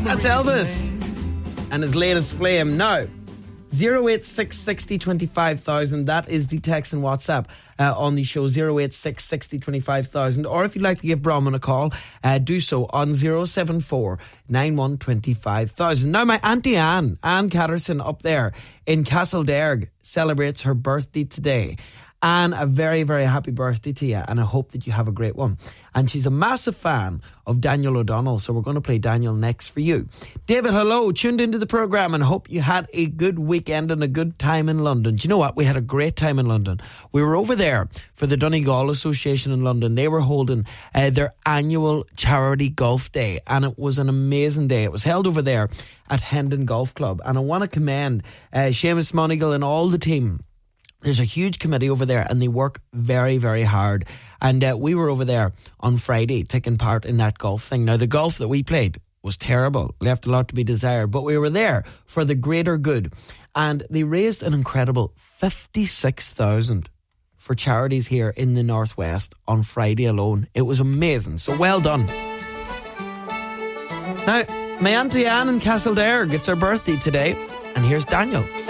That's Elvis and his latest flame. Now, 086 60 25,000. That is the text and WhatsApp on the show. 086 60 25,000. Or if you'd like to give Bronwyn a call, do so on 074 91 25,000. Now, my Auntie Anne Catterson up there in Castlederg celebrates her birthday today. And a very, very happy birthday to you, and I hope that you have a great one. And she's a massive fan of Daniel O'Donnell, so we're going to play Daniel next for you. David, hello, tuned into the programme and hope you had a good weekend and a good time in London. Do you know what? We had a great time in London. We were over there for the Donegal Association in London. They were holding their annual charity golf day, and it was an amazing day. It was held over there at Hendon Golf Club, and I want to commend Seamus Monagle and all the team. There's a huge committee over there and they work very, very hard. And we were over there on Friday taking part in that golf thing. Now, the golf that we played was terrible, left a lot to be desired, but we were there for the greater good. And they raised an incredible 56,000 for charities here in the Northwest on Friday alone. It was amazing. So well done. Now, my Auntie Anne in Castlederg, it's her birthday today. And here's Daniel.